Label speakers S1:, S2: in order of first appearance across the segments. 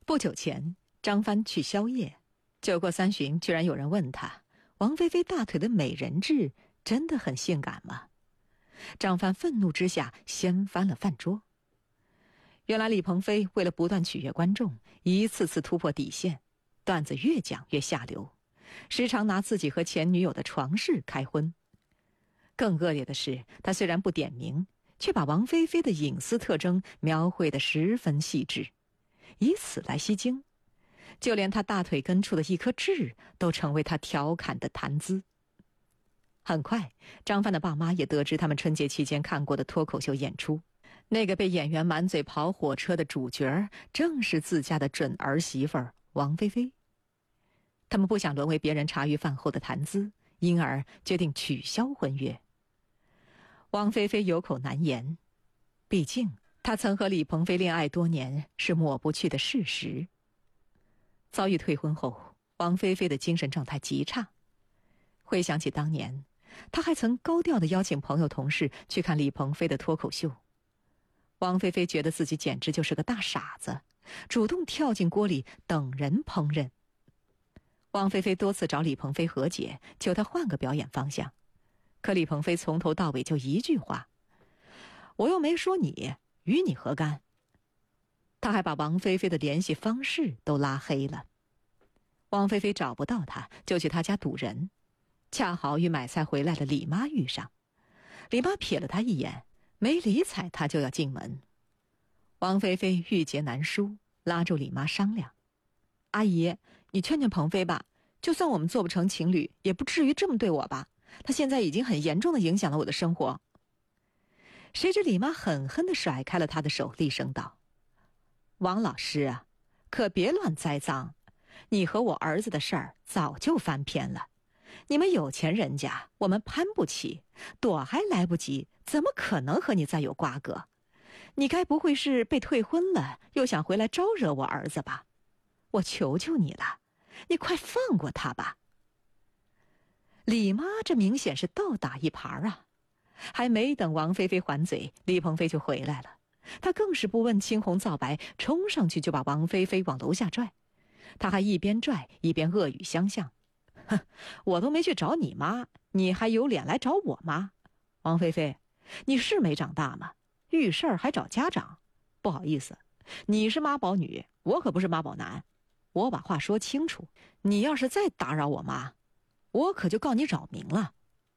S1: 不久前，张帆去宵夜，酒过三巡，居然有人问他：“王菲菲大腿的美人痣真的很性感吗？”张帆愤怒之下掀翻了饭桌。原来李鹏飞为了不断取悦观众，一次次突破底线，段子越讲越下流，时常拿自己和前女友的床事开荤。更恶劣的是，他虽然不点名，却把王菲菲的隐私特征描绘得十分细致，以此来吸睛。就连他大腿根处的一颗痣都成为他调侃的谈资。很快，张帆的爸妈也得知他们春节期间看过的脱口秀演出，那个被演员满嘴跑火车的主角正是自家的准儿媳妇王菲菲。他们不想沦为别人茶余饭后的谈资，因而决定取消婚约。王菲菲有口难言，毕竟她曾和李鹏飞恋爱多年，是抹不去的事实。遭遇退婚后，王菲菲的精神状态极差。回想起当年，她还曾高调地邀请朋友同事去看李鹏飞的脱口秀。王菲菲觉得自己简直就是个大傻子，主动跳进锅里等人烹饪。王菲菲多次找李鹏飞和解，求他换个表演方向。可李鹏飞从头到尾就一句话：“我又没说你，与你何干？”他还把王菲菲的联系方式都拉黑了。王菲菲找不到他，就去他家堵人，恰好与买菜回来的李妈遇上。李妈瞥了他一眼，没理睬他就要进门。王菲菲郁结难舒，拉住李妈商量：“阿姨，你劝劝鹏飞吧，就算我们做不成情侣，也不至于这么对我吧。他现在已经很严重地影响了我的生活。”谁知李妈狠狠地甩开了他的手，厉声道：“王老师啊，可别乱栽赃，你和我儿子的事儿早就翻篇了。你们有钱人家，我们攀不起，躲还来不及，怎么可能和你再有瓜葛？你该不会是被退婚了，又想回来招惹我儿子吧？我求求你了，你快放过他吧。”李妈这明显是倒打一耙啊！还没等王菲菲还嘴，李鹏飞就回来了。他更是不问青红皂白，冲上去就把王菲菲往楼下拽。他还一边拽一边恶语相向：“哼，我都没去找你妈，你还有脸来找我妈？王菲菲，你是没长大吗？遇事儿还找家长？不好意思，你是妈宝女，我可不是妈宝男。我把话说清楚，你要是再打扰我妈，我可就告你扰民了。”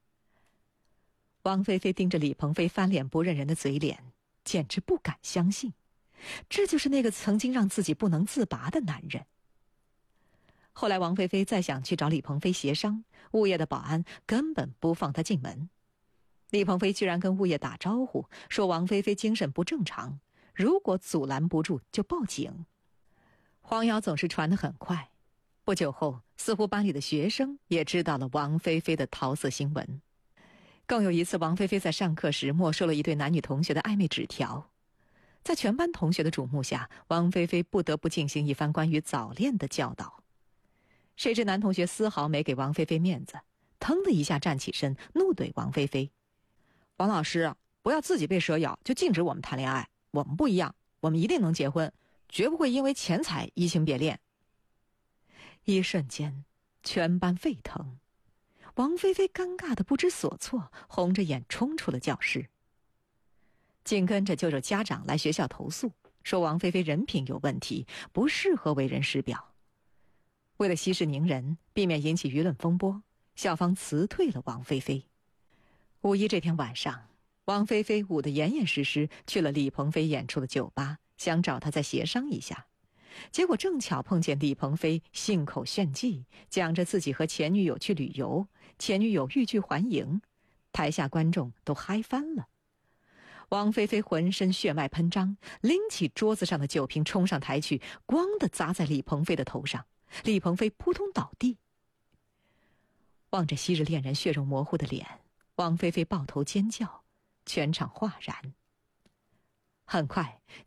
S1: 王菲菲盯着李鹏飞翻脸不认人的嘴脸，简直不敢相信，这就是那个曾经让自己不能自拔的男人。后来王菲菲再想去找李鹏飞协商，物业的保安根本不放她进门。李鹏飞居然跟物业打招呼，说王菲菲精神不正常，如果阻拦不住就报警。黄谣总是传得很快，不久后似乎班里的学生也知道了王菲菲的桃色新闻。更有一次，王菲菲在上课时没收了一对男女同学的暧昧纸条，在全班同学的瞩目下，王菲菲不得不进行一番关于早恋的教导。谁知男同学丝毫没给王菲菲面子，腾的一下站起身，怒怼王菲菲：“王老师，不要自己被蛇咬就禁止我们谈恋爱，我们不一样，我们一定能结婚，绝不会因为钱财移情别恋。”一瞬间，全班沸腾。王菲菲尴尬的不知所措，红着眼冲出了教室。紧跟着就有家长来学校投诉，说王菲菲人品有问题，不适合为人师表。为了息事宁人，避免引起舆论风波，校方辞退了王菲菲。五一这天晚上，王菲菲捂得严严实实去了李鹏飞演出的酒吧，想找他再协商一下。结果正巧碰见李鹏飞信口炫技，讲着自己和前女友去旅游，前女友欲拒还迎，台下观众都嗨翻了。王菲菲浑身血脉喷张，拎起桌子上的酒瓶冲上台去，咣地砸在李鹏飞的头上，李鹏飞扑通倒地。望着昔日恋人血肉模糊的脸，王菲菲抱头尖叫，全场哗然。很快，